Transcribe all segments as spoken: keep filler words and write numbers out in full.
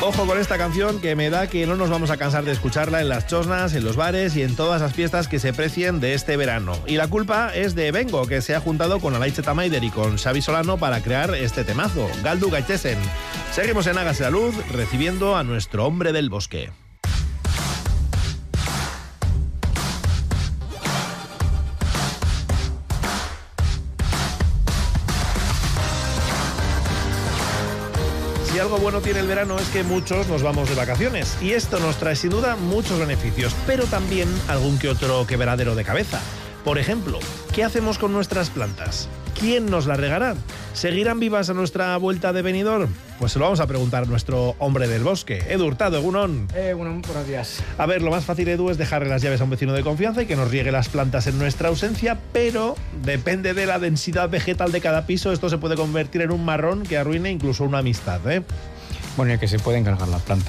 Ojo con esta canción que me da que no nos vamos a cansar de escucharla en las chosnas, en los bares y en todas las fiestas que se precien de este verano. Y la culpa es de Bengo, que se ha juntado con Alaitze Tamaider y con Xavi Solano para crear este temazo, Galdu Gaitezen. Seguimos en Hágase la Luz, recibiendo a nuestro hombre del bosque. Si algo bueno tiene el verano es que muchos nos vamos de vacaciones y esto nos trae sin duda muchos beneficios, pero también algún que otro quebradero de cabeza. Por ejemplo, ¿qué hacemos con nuestras plantas? ¿Quién nos las regará? ¿Seguirán vivas a nuestra vuelta de Benidorm? Pues se lo vamos a preguntar a nuestro hombre del bosque, Edu Hurtado. Egunon. Eh, bueno, buenos días. A ver, lo más fácil, Edu, es dejarle las llaves a un vecino de confianza y que nos riegue las plantas en nuestra ausencia, pero depende de la densidad vegetal de cada piso, esto se puede convertir en un marrón que arruine incluso una amistad, ¿eh? Bueno, y que se puede encargar la planta.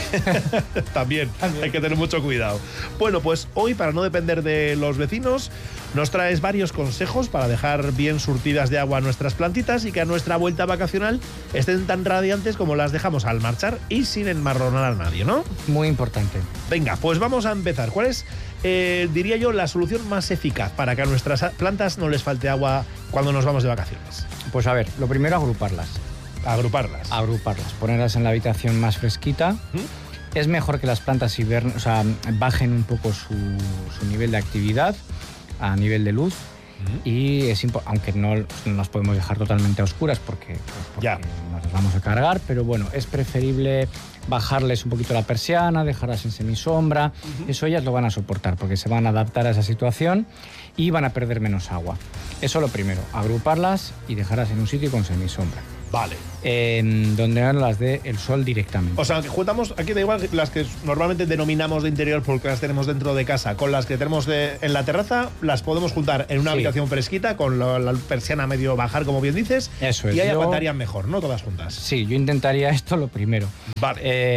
También, También, hay que tener mucho cuidado. Bueno, pues hoy, para no depender de los vecinos, nos traes varios consejos para dejar bien surtidas de agua nuestras plantitas y que a nuestra vuelta vacacional estén tan radiantes como las dejamos al marchar y sin enmarronar a nadie, ¿no? Muy importante. Venga, pues vamos a empezar. ¿Cuál es, eh, diría yo, la solución más eficaz para que a nuestras plantas no les falte agua cuando nos vamos de vacaciones? Pues a ver, lo primero, agruparlas. Agruparlas. Agruparlas, ponerlas en la habitación más fresquita. ¿Mm? Es mejor que las plantas hibernen, o sea, bajen un poco su, su nivel de actividad a nivel de luz. ¿Mm? Y es aunque no, no las podemos dejar totalmente a oscuras porque, porque ya. nos las vamos a cargar, pero bueno, es preferible bajarles un poquito la persiana, dejarlas en semisombra. Uh-huh. Eso ellas lo van a soportar porque se van a adaptar a esa situación y van a perder menos agua. Eso lo primero, agruparlas y dejarlas en un sitio con semisombra. Vale. Eh, donde no las dé el sol directamente. O sea, que juntamos, aquí da igual las que normalmente denominamos de interior porque las tenemos dentro de casa, con las que tenemos de, en la terraza, las podemos juntar en una sí. habitación fresquita, con la, la persiana medio bajar, como bien dices. Eso es. Y ahí yo, aguantarían mejor, ¿no? Todas juntas. Sí, yo intentaría esto lo primero. Vale.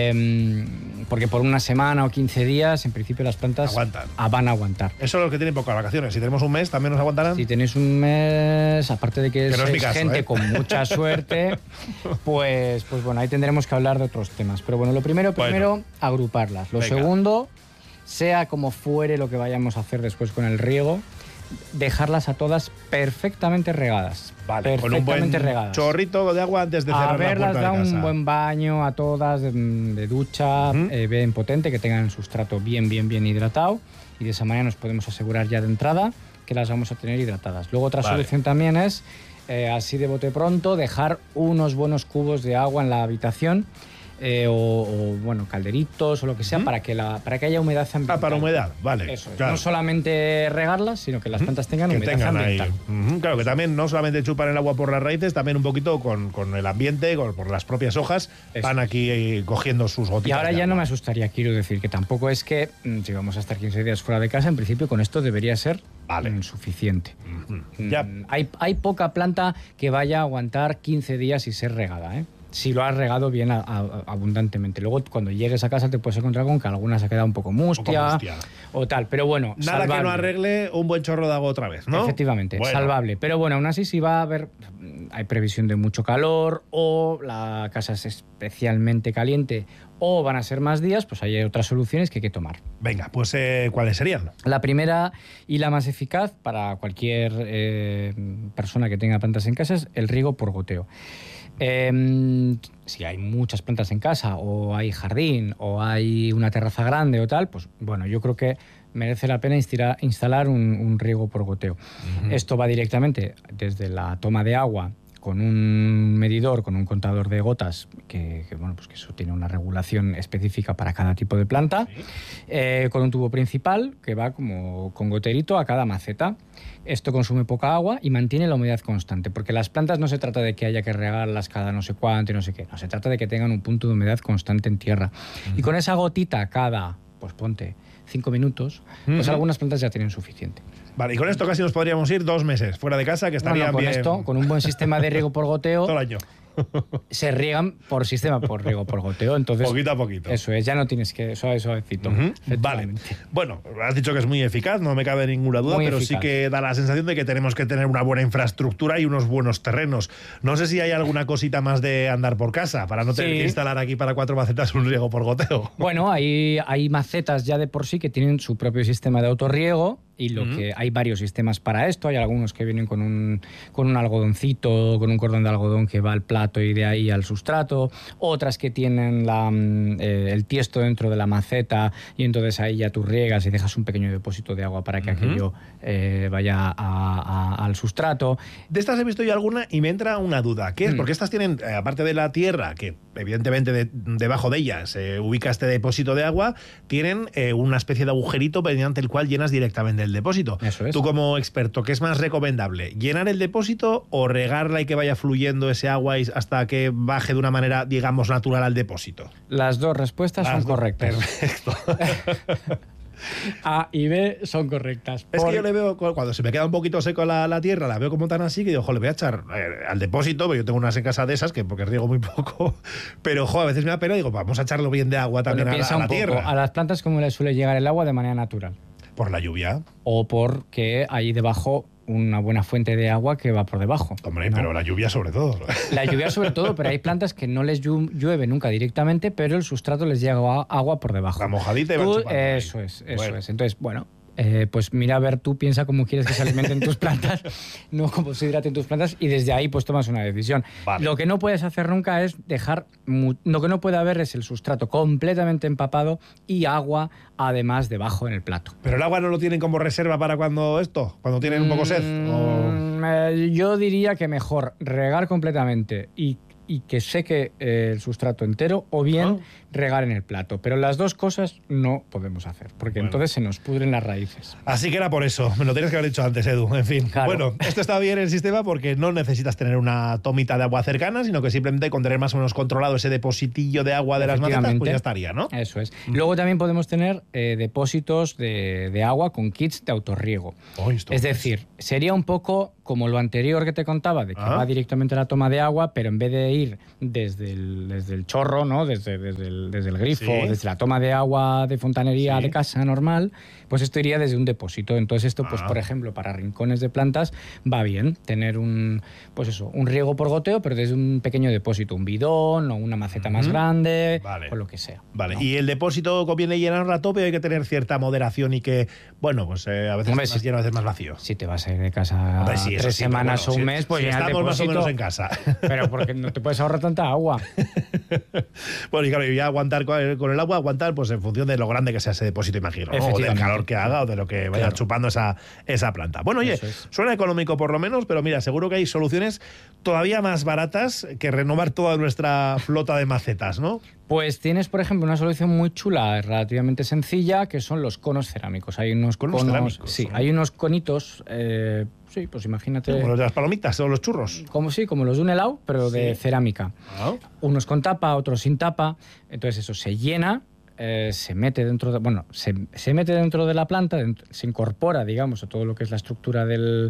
Eh, porque por una semana o quince días, en principio las plantas aguantan. van a aguantar. Eso es lo que tienen pocas vacaciones. Si tenemos un mes, ¿también nos aguantarán? Si tenéis un mes, aparte de que, que no es, es caso, gente ¿eh? con mucha suerte, pues, pues bueno, ahí tendremos que hablar de otros temas. Pero bueno, lo primero, primero, bueno. agruparlas. Lo Venga. segundo, sea como fuere lo que vayamos a hacer después con el riego, dejarlas a todas perfectamente regadas. Vale, perfectamente con un buen regadas. chorrito de agua antes de cerrar la puerta de casa. Haberlas dado un buen baño a todas de, de ducha, uh-huh. eh, bien potente, que tengan el sustrato bien, bien, bien hidratado, y de esa manera nos podemos asegurar ya de entrada que las vamos a tener hidratadas. Luego otra vale. solución también es, eh, así de bote pronto, dejar unos buenos cubos de agua en la habitación, Eh, o, o bueno, calderitos o lo que sea, ¿Mm? para que la para que haya humedad ambiental. Ah, para humedad, vale. Eso, claro. No solamente regarlas, sino que las plantas tengan que humedad tengan ambiental. Uh-huh. Claro, que también no solamente chupan el agua por las raíces, también un poquito con, con el ambiente, con, por las propias hojas, Eso. van aquí eh, cogiendo sus gotitas. Y ahora ya no me asustaría, quiero decir, que tampoco es que si vamos a estar quince días fuera de casa, en principio con esto debería ser vale. mm, suficiente. Uh-huh. Ya. Mm, hay, hay poca planta que vaya a aguantar quince días y ser regada, ¿eh? Si lo has regado bien a, a, abundantemente. Luego, cuando llegues a casa, te puedes encontrar con que alguna se ha quedado un poco mustia, un poco mustia. o tal. Pero bueno, nada salvable. que no arregle un buen chorro de agua otra vez, ¿no? Efectivamente, bueno. salvable. Pero bueno, aún así, si va a haber, hay previsión de mucho calor o la casa es especialmente caliente o van a ser más días, pues hay otras soluciones que hay que tomar. Venga, pues eh, ¿cuáles serían? La primera y la más eficaz para cualquier eh, persona que tenga plantas en casa es el riego por goteo. Eh, si hay muchas plantas en casa o hay jardín o hay una terraza grande o tal, pues bueno, yo creo que merece la pena instalar, instalar un, un riego por goteo. Uh-huh. Esto va directamente desde la toma de agua con un medidor, con un contador de gotas, que, que bueno, pues que eso tiene una regulación específica para cada tipo de planta, ¿sí? eh, con un tubo principal que va como con goterito a cada maceta. Esto consume poca agua y mantiene la humedad constante, porque las plantas no se trata de que haya que regarlas cada no sé cuánto y no sé qué, no, se trata de que tengan un punto de humedad constante en tierra. Uh-huh. Y con esa gotita cada, pues ponte, cinco minutos, uh-huh. pues algunas plantas ya tienen suficiente. Vale, y con esto casi nos podríamos ir dos meses fuera de casa, que estarían bueno, con bien. Esto, con un buen sistema de riego por goteo, todo el año. se riegan por sistema, por riego, por goteo. Entonces, poquito a poquito. Eso es, ya no tienes que, suave, suavecito. Uh-huh. Vale. Bueno, has dicho que es muy eficaz, no me cabe ninguna duda, muy pero eficaz. Sí que da la sensación de que tenemos que tener una buena infraestructura y unos buenos terrenos. No sé si hay alguna cosita más de andar por casa, para no tener sí. que instalar aquí para cuatro macetas un riego por goteo. Bueno, hay, hay macetas ya de por sí que tienen su propio sistema de autorriego. Y lo uh-huh. que hay varios sistemas para esto. Hay algunos que vienen con un, con un algodoncito, con un cordón de algodón que va al plato y de ahí al sustrato. Otras que tienen la, eh, el tiesto dentro de la maceta y entonces ahí ya tú riegas y dejas un pequeño depósito de agua para que uh-huh. aquello eh, vaya a, a, al sustrato. De estas he visto yo alguna y me entra una duda. ¿Qué es? Uh-huh. Porque estas tienen, eh, aparte de la tierra, que evidentemente de, debajo de ellas se eh, ubica este depósito de agua, tienen eh, una especie de agujerito mediante el cual llenas directamente el depósito. Eso es. Tú como experto, ¿qué es más recomendable? ¿Llenar el depósito o regarla y que vaya fluyendo ese agua hasta que baje de una manera, digamos, natural al depósito? Las dos respuestas Las son do- correctas. Perfecto. A y B son correctas. Es por... que yo le veo, cuando se me queda un poquito seco la, la tierra, la veo como tan así que digo, jo, le voy a echar eh, al depósito, porque yo tengo unas en casa de esas, que porque riego muy poco, pero jo, a veces me da pena y digo, vamos a echarlo bien de agua también a, a la poco, tierra. A las plantas, ¿cómo les suele llegar el agua? De manera natural. Por la lluvia. O porque hay debajo una buena fuente de agua que va por debajo. Hombre, ¿no? Pero la lluvia sobre todo. La lluvia sobre todo, pero hay plantas que no les llueve nunca directamente, pero el sustrato les llega agua por debajo. La mojadita y Tú, van chupando ahí. Eso es, eso bueno. es. Entonces, bueno... Eh, pues mira, a ver, tú piensa cómo quieres que se alimenten tus plantas, no cómo se hidraten tus plantas, y desde ahí pues tomas una decisión. Vale. Lo que no puedes hacer nunca es dejar, mu- lo que no puede haber es el sustrato completamente empapado y agua además debajo en el plato. ¿Pero el agua no lo tienen como reserva para cuando esto, cuando tienen un poco sed? O... Mm, eh, yo diría que mejor regar completamente y y que seque eh, el sustrato entero, o bien oh. regar en el plato. Pero las dos cosas no podemos hacer, porque bueno. entonces se nos pudren las raíces. Así que era por eso. Me lo tienes que haber dicho antes, Edu. En fin. Claro. Bueno, esto está bien el sistema porque no necesitas tener una tomita de agua cercana, sino que simplemente con tener más o menos controlado ese depositillo de agua de las macetas, pues ya estaría, ¿no? Eso es. Mm. Luego también podemos tener eh, depósitos de, de agua con kits de autorriego. Oh, es decir, sería un poco como lo anterior que te contaba, de que ah. va directamente a la toma de agua, pero en vez de ir desde el, desde el chorro, ¿no? desde, desde, el, desde el grifo, sí. desde la toma de agua de fontanería sí. de casa normal, pues esto iría desde un depósito. Entonces esto, pues ah. por ejemplo, para rincones de plantas va bien tener un, pues eso, un riego por goteo, pero desde un pequeño depósito, un bidón o una maceta uh-huh. más grande, vale. o lo que sea. Vale. ¿no? Y el depósito conviene llenarlo a tope, hay que tener cierta moderación y que, bueno, pues eh, a veces Hombre, más si, lleno, a veces más vacío. Si te vas a ir de casa Hombre, sí, tres sí, semanas bueno, o un si, mes, pues si llena el estamos depósito, más o menos en casa. Pero porque no te puedes ahorrar tanta agua. Bueno, y claro, y aguantar con el, con el agua, aguantar pues en función de lo grande que sea ese depósito, imagino, ¿no? O del calor que haga o de lo que vaya claro. chupando esa, esa planta. Bueno, oye, es. suena económico por lo menos, pero mira, seguro que hay soluciones todavía más baratas que renovar toda nuestra flota de macetas, ¿no? Pues tienes, por ejemplo, una solución muy chula, relativamente sencilla, que son los conos cerámicos. Hay unos conos, conos cerámicos. Sí, ¿no? Hay unos conitos, eh, sí, pues imagínate. Como los de las palomitas o los churros. Como sí, como los de un helado, pero sí. de cerámica. Ah. Unos con tapa, otros sin tapa. Entonces eso se llena. Eh, se mete dentro de, bueno, se, se mete dentro de la planta, dentro, se incorpora, digamos, a todo lo que es la estructura del,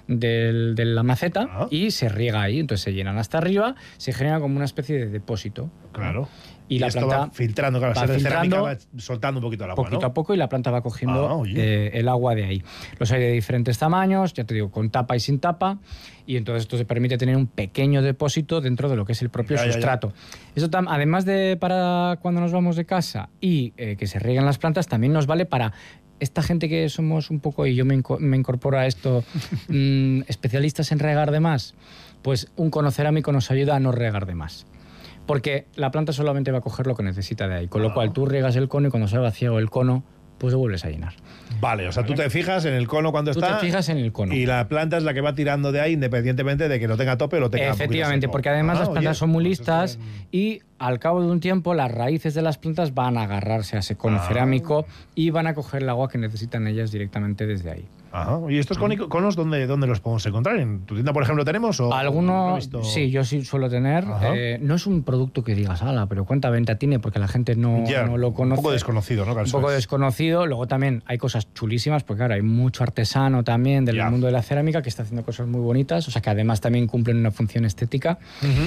del, de la maceta ah. y se riega ahí. Entonces se llenan hasta arriba, se genera como una especie de depósito. Claro. Y, y la esto planta va filtrando, claro, va ser de filtrando, cerámica va soltando un poquito el agua, poquito ¿no? a poco, y la planta va cogiendo ah, eh, el agua de ahí. Los hay de diferentes tamaños, ya te digo, con tapa y sin tapa, y entonces esto te permite tener un pequeño depósito dentro de lo que es el propio ya, sustrato. Ya, ya. Eso tam- además de para cuando nos vamos de casa y eh, que se rieguen las plantas, también nos vale para esta gente que somos un poco, y yo me, inco- me incorporo a esto, mmm, especialistas en regar de más, pues un cono cerámico nos ayuda a no regar de más. Porque la planta solamente va a coger lo que necesita de ahí. Con lo ah. cual tú riegas el cono y cuando se ha vaciado el cono, pues lo vuelves a llenar. Vale, o sea, ¿vale? Tú te fijas en el cono cuando tú está. Tú te fijas en el cono. Y la planta es la que va tirando de ahí independientemente de que no tenga tope o lo tenga. Efectivamente, porque además ah, las plantas oye, son muy listas pues y al cabo de un tiempo las raíces de las plantas van a agarrarse a ese cono Ah. cerámico y van a coger el agua que necesitan ellas directamente desde ahí. Ajá. ¿Y estos cónico- conos dónde, dónde los podemos encontrar? ¿En tu tienda, por ejemplo, tenemos? O, no he Algunos, visto? sí, yo sí suelo tener. Eh, no es un producto que digas, ala, pero ¿cuánta venta tiene? Porque la gente no, Ya, no lo conoce. Un poco desconocido, ¿no? Un Calzo poco es. desconocido. Luego también hay cosas chulísimas, porque claro, hay mucho artesano también del Ya. mundo de la cerámica que está haciendo cosas muy bonitas, o sea que además también cumplen una función estética. Ujú.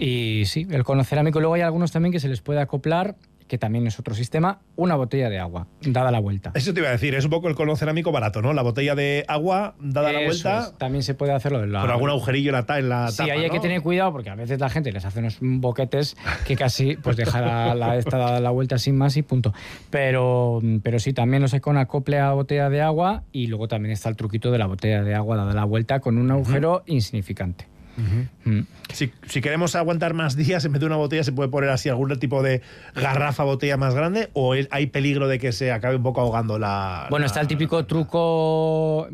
Y sí, el cono cerámico. Luego hay algunos también que se les puede acoplar, que también es otro sistema, una botella de agua, dada la vuelta. Eso te iba a decir, es un poco el cono cerámico barato, ¿no? La botella de agua dada la Eso vuelta, es. También se puede hacerlo de la... con algún agujerillo en la, ta- en la Sí, tapa, ahí hay ¿no? que tener cuidado porque a veces la gente les hace unos boquetes que casi pues deja la, la, esta dada la vuelta sin más y punto. Pero, pero sí, también los hay con acople a botella de agua y luego también está el truquito de la botella de agua dada la vuelta con un agujero insignificante. Ujú. Mm. Si, si queremos aguantar más días, en vez de una botella, ¿se puede poner así algún tipo de garrafa, botella más grande? ¿O es- hay peligro de que se acabe un poco ahogando la...? Bueno, la- está el típico truco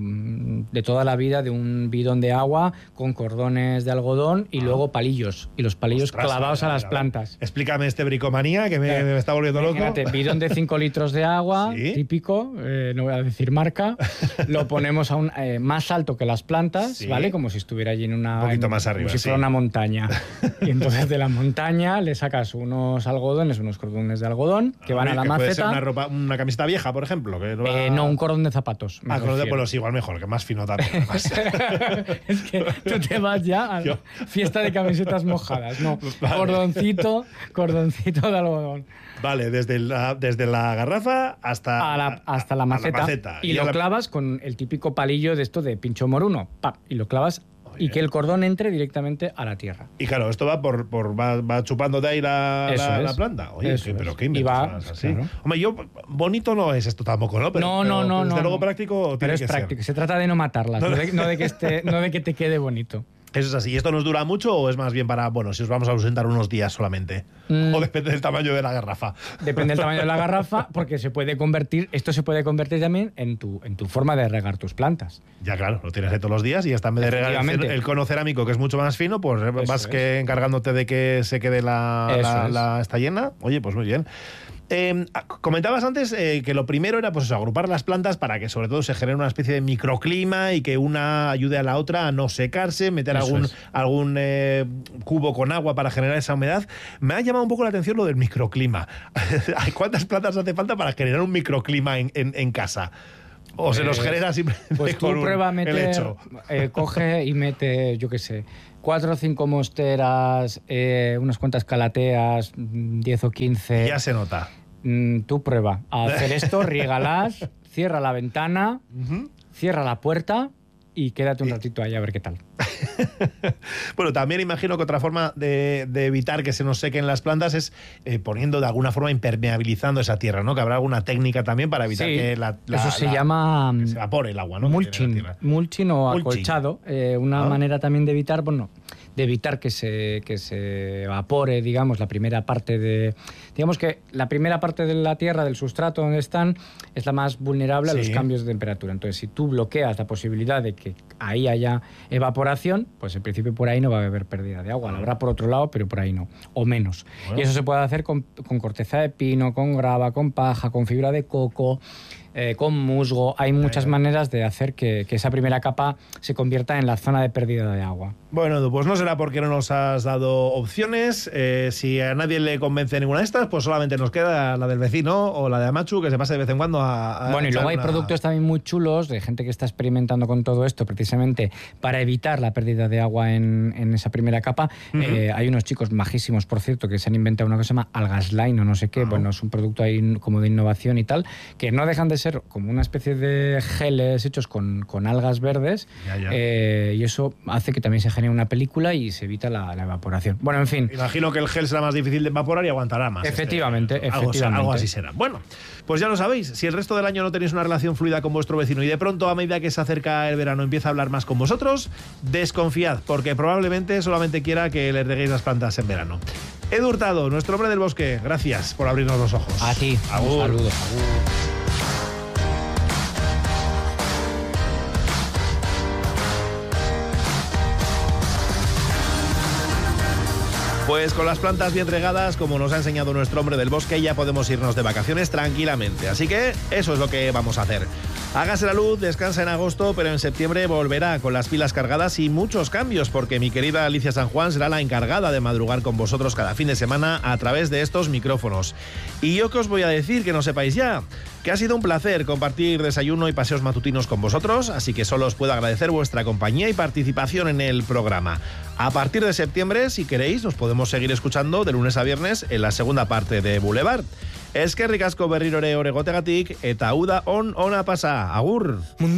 mm, de toda la vida de un bidón de agua con cordones de algodón y luego palillos. Y los palillos Ostras, clavados a ver, a las a ver. plantas. Explícame este bricomanía que me, Claro. me está volviendo loco. Imagínate, bidón de cinco litros de agua, Sí. típico, eh, no voy a decir marca, lo ponemos a un, eh, más alto que las plantas, Sí. ¿vale? Como si estuviera allí en una... Un poquito en- más arriba, Como si sí. fuera una montaña. Y entonces de la montaña le sacas unos algodones, unos cordones de algodón que van a la Que puede ser maceta. una, ropa, una camiseta vieja, por ejemplo. Que no, va- Eh, no, un cordón de zapatos. me Ah, con los de refiero. polos igual mejor, que más fino también. además. Es que tú te vas ya a Yo- fiesta de camisetas mojadas, no. Vale. Cordoncito, cordoncito de algodón. Vale, desde la, desde la garrafa hasta, A la- hasta la a maceta, y, a lo la- clavas con el típico palillo de esto de pincho moruno, ¡pap! Y lo clavas y bien. que el cordón entre directamente a la tierra. Y claro, esto va por, por va, va chupando de ahí la, Eso la, es. la planta. Oye, Eso qué- pero es. qué Y inventos va, son así. claro. Hombre, yo bonito no es esto tampoco, ¿no? Pero, no, pero, no, no, desde no. luego no. práctico tiene Pero es que práctico. Se trata de no matarlas, no de, no de que esté, no de que te quede bonito. ser. Eso es así. ¿Y esto nos dura mucho o es más bien para, bueno, si os vamos a ausentar unos días solamente? Mm. O depende del tamaño de la garrafa. Depende del tamaño de la garrafa, porque se puede convertir, esto se puede convertir también en tu, en tu forma de regar tus plantas. Ya, claro, lo tienes ahí todos los días y hasta en vez de regar el, Efectivamente. el cono cerámico, que es mucho más fino, pues vas es. que encargándote de que se quede la, Eso la, es. la- está llena. Oye, pues muy bien. Eh, comentabas antes eh, que lo primero era pues eso, agrupar las plantas para que sobre todo se genere una especie de microclima y que una ayude a la otra a no secarse, meter Eso algún, es. algún eh, cubo con agua para generar esa humedad. Me ha llamado un poco la atención lo del microclima. ¿Cuántas plantas hace falta para generar un microclima en, en- en casa? ¿O se nos Pues- genera simplemente Pues tú con un prueba a meter, helecho? eh, coge y mete, yo qué sé, cuatro o cinco mosteras, eh, unas cuantas calateas, mm, diez o quince. Ya se nota. Mm, tú prueba a hacer esto, riégalas, cierra la ventana, Ujú. cierra la puerta y quédate un Y- ratito ahí a ver qué tal. Bueno, también imagino que otra forma de, de evitar que se nos sequen las plantas es eh, poniendo de alguna forma impermeabilizando esa tierra, ¿no? Que habrá alguna técnica también para evitar Sí, que la, la- eso se la- llama que se evapore el agua, ¿no? Que viene de la mulching, tierra. mulching o Mulching. acolchado. Eh, una Ah. manera también de evitar, bueno, de evitar que se, que se evapore, digamos, la primera parte de... Digamos que la primera parte de la tierra, del sustrato donde están, es la más vulnerable a los Sí. cambios de temperatura. Entonces, si tú bloqueas la posibilidad de que ahí haya evaporación, pues en principio por ahí no va a haber pérdida de agua. La habrá por otro lado, pero por ahí no, o menos. Bueno. Y eso se puede hacer con, con corteza de pino, con grava, con paja, con fibra de coco, eh, con musgo. Hay muchas ya. maneras de hacer que, que esa primera capa se convierta en la zona de pérdida de agua. Bueno, Edu, pues no será porque no nos has dado opciones. Eh, si a nadie le convence ninguna de estas, pues solamente nos queda la del vecino o la de Amachu, que se pase de vez en cuando a... a Bueno, y echar luego hay una- productos también muy chulos de gente que está experimentando con todo esto precisamente para evitar la pérdida de agua en, en esa primera capa. Ujú. Eh, hay unos chicos majísimos, por cierto, que se han inventado una cosa que se llama Algasline o no sé qué. Ah. Bueno, es un producto ahí como de innovación y tal, que no dejan de ser como una especie de geles hechos con, con algas verdes. Ya, ya. eh, y eso hace que también se genere una película y se evita la, la evaporación. Bueno, en fin. Imagino que el gel será más difícil de evaporar y aguantará más. Efectivamente, Este, algo, efectivamente. algo así será. Bueno, pues ya lo sabéis. Si el resto del año no tenéis una relación fluida con vuestro vecino y de pronto a medida que se acerca el verano empieza a hablar más con vosotros, desconfiad, porque probablemente solamente quiera que le reguéis las plantas en verano. Edu Hurtado, nuestro hombre del bosque, gracias por abrirnos los ojos. A ti, un Agur. saludo. Pues con las plantas bien regadas, como nos ha enseñado nuestro hombre del bosque, ya podemos irnos de vacaciones tranquilamente. Así que eso es lo que vamos a hacer. Hágase la luz, descansa en agosto, pero en septiembre volverá con las pilas cargadas y muchos cambios, porque mi querida Alicia San Juan será la encargada de madrugar con vosotros cada fin de semana a través de estos micrófonos. Y yo que os voy a decir, que no sepáis ya, que ha sido un placer compartir desayuno y paseos matutinos con vosotros, así que solo os puedo agradecer vuestra compañía y participación en el programa. A partir de septiembre, si queréis, nos podemos seguir escuchando de lunes a viernes en la segunda parte de Boulevard. Eskerrik asko berriro ere oregotegatik eta uda on ona pasa. Agur.